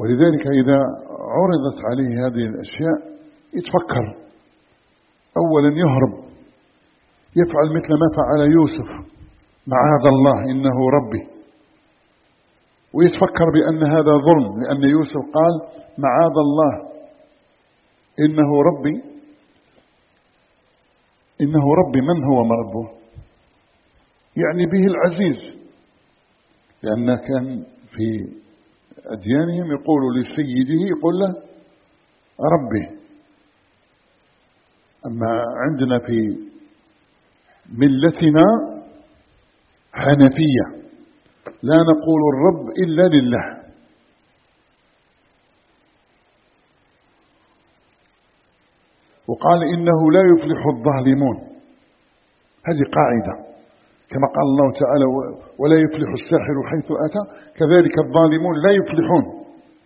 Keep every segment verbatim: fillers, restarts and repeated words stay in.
ولذلك إذا عرضت عليه هذه الأشياء يتفكر، أولا يهرب، يفعل مثل ما فعل يوسف، معاذ الله إنه ربي، ويتفكر بأن هذا ظلم، لأن يوسف قال معاذ الله إنه ربي. إنه ربي، من هو ربه؟ يعني به العزيز، لأن كان في أديانهم يقول لسيده يقول له ربي. أما عندنا في ملتنا حنفية لا نقول الرب إلا لله. وقال إنه لا يفلح الظالمون، هذه قاعدة كما قال الله تعالى ولا يفلح الساحر حيث أتى، كذلك الظالمون لا يفلحون.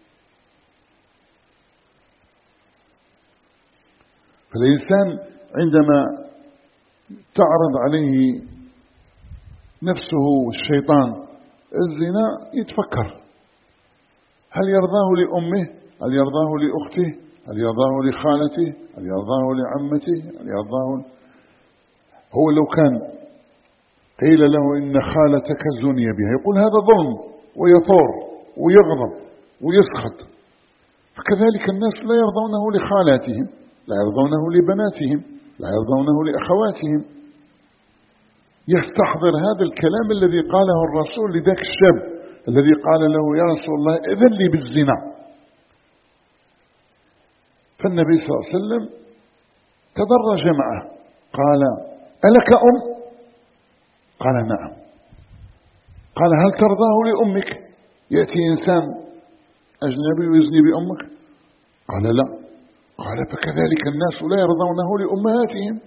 فالإنسان عندما تعرض عليه نفسه والشيطان الزنا يتفكر، هل يرضاه لأمه، هل يرضاه لأخته، هل يرضاه لخالته، هل يرضاه لعمته، هل يرضاه. هو لو كان قيل له إن خالتك زني بها يقول هذا ظلم ويثور ويغضب ويسخط. فكذلك الناس لا يرضونه لخالاتهم، لا يرضونه لبناتهم، لا يرضونه لأخواتهم. يستحضر هذا الكلام الذي قاله الرسول لذاك الشاب الذي قال له يا رسول الله إذن لي بالزنا. فالنبي صلى الله عليه وسلم تدرج معه، قال ألك أم؟ قال نعم. قال هل ترضاه لأمك؟ يأتي إنسان أجنبي ويزني بأمك؟ قال لا. قال فكذلك الناس لا يرضونه لأمهاتهم،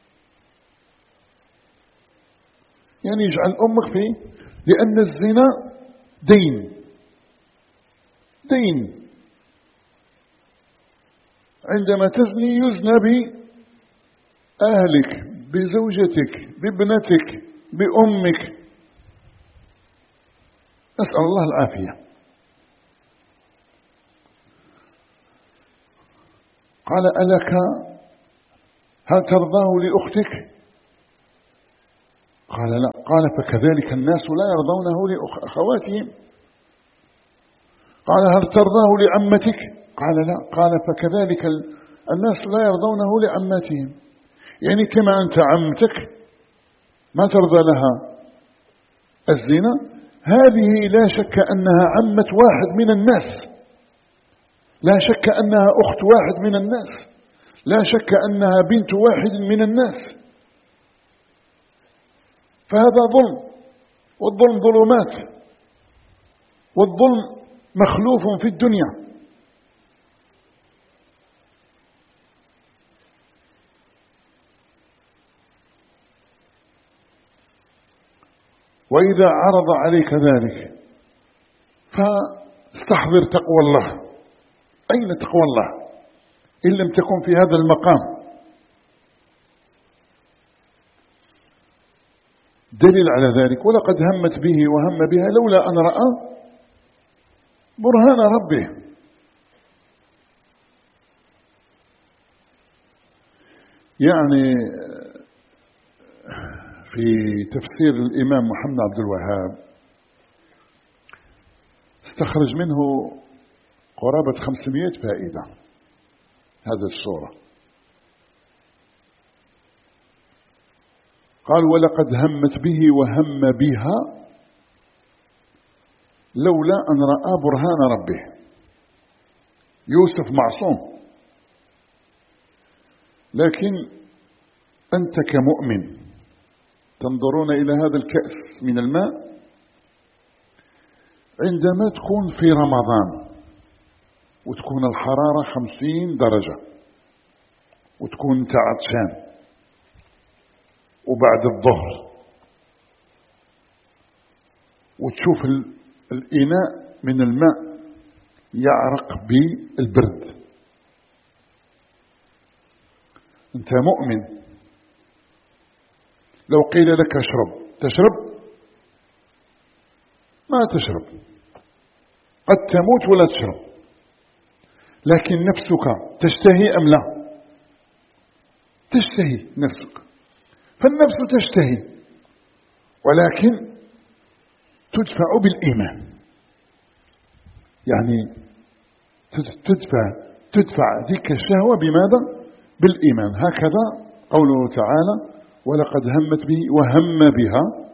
يعني يجعل أمك فيه، لأن الزنا دين دين. عندما تزني يزنى بأهلك، بزوجتك، بابنتك، بأمك، نسأل الله العافية. قال ألك هل ترضاه لأختك؟ قال لا. قال فكذلك الناس لا يرضونه لأخواتهم. قال هل ترضاه لعمتك؟ قال لا. قال فكذلك الناس لا يرضونه لعماتهم، يعني كما أنت عمتك ما ترضى لها الزنا، هذه لا شك أنها عمة واحد من الناس، لا شك أنها أخت واحد من الناس، لا شك أنها بنت واحد من الناس. فهذا ظلم، والظلم ظلمات، والظلم مخلوف في الدنيا. وإذا عرض عليك ذلك فاستحضر تقوى الله. أين تقوى الله إن لم تكن في هذا المقام؟ دليل على ذلك ولقد همت به وهم بها لولا أن رأى برهان ربه. يعني في تفسير الإمام محمد عبد الوهاب استخرج منه قرابة خمسمائة فائدة هذا السورة. قال ولقد همت به وهم بها لولا أن رأى برهان ربه. يوسف معصوم، لكن أنت كمؤمن تنظرون إلى هذا الكأس من الماء عندما تكون في رمضان وتكون الحرارة خمسين درجة وتكون انت عطشان، وبعد الظهر وتشوف الإناء من الماء يعرق بالبرد، انت مؤمن. لو قيل لك اشرب تشرب؟ ما تشرب، قد تموت ولا تشرب. لكن نفسك تشتهي أم لا؟ تشتهي نفسك، فالنفس تشتهي، ولكن تدفع بالإيمان، يعني تدفع تدفع ذيك الشهوة بماذا؟ بالإيمان. هكذا قوله تعالى: ولقد همت به وهم بها،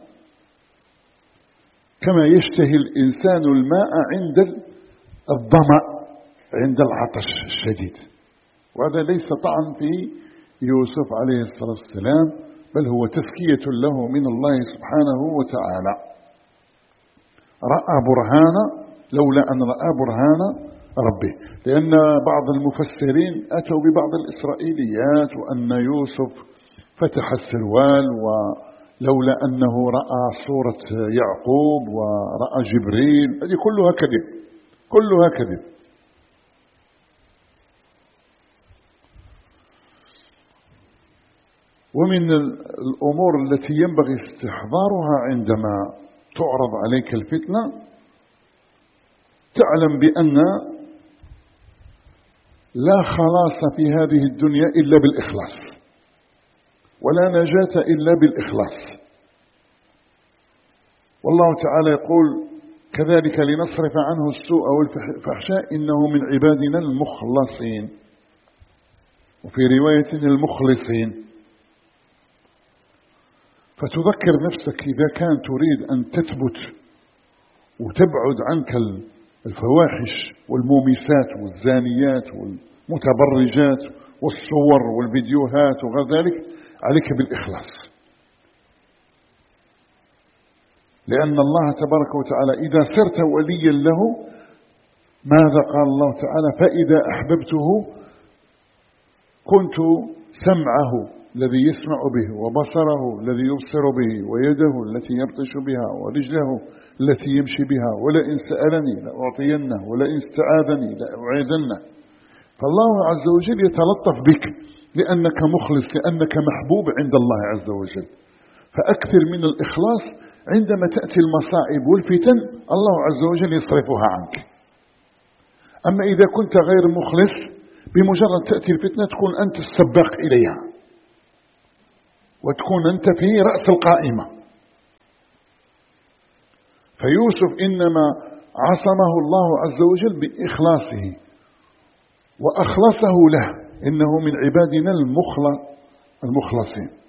كما يشتهي الإنسان الماء عند الظمأ، عند العطش الشديد. وهذا ليس طعن في يوسف عليه الصلاة والسلام، بل هو تزكية له من الله سبحانه وتعالى. رأى برهان، لولا أن رأى برهان ربه، لأن بعض المفسرين أتوا ببعض الإسرائيليات، وأن يوسف فتح السروال ولولا أنه رأى صورة يعقوب ورأى جبريل، هذه كلها كذب، كلها كذب. ومن الأمور التي ينبغي استحضارها عندما تعرض عليك الفتنة، تعلم بأن لا خلاص في هذه الدنيا إلا بالإخلاص، ولا نجاة إلا بالإخلاص. والله تعالى يقول: كذلك لنصرف عنه السوء والفحشاء إنه من عبادنا المخلصين، وفي رواية المخلصين. فتذكر نفسك إذا كان تريد أن تثبت وتبعد عنك الفواحش والمومسات والزانيات والمتبرجات والصور والفيديوهات وغير ذلك، عليك بالإخلاص، لأن الله تبارك وتعالى إذا صرت وليا له، ماذا قال الله تعالى؟ فإذا أحببته كنت سمعه الذي يسمع به، وبصره الذي يبصر به، ويده التي يبطش بها، ورجله التي يمشي بها، ولئن سألني لأعطينه، ولئن استعاذني لأعيذنه. فالله عز وجل يتلطف بك لأنك مخلص، لأنك محبوب عند الله عز وجل. فأكثر من الإخلاص، عندما تأتي المصائب والفتن الله عز وجل يصرفها عنك. أما إذا كنت غير مخلص، بمجرد تأتي الفتنة تكون أنت السباق إليها، وتكون أنت في رأس القائمة. فيوسف إنما عصمه الله عز وجل بإخلاصه وأخلصه له، إنه من عبادنا المخلصين.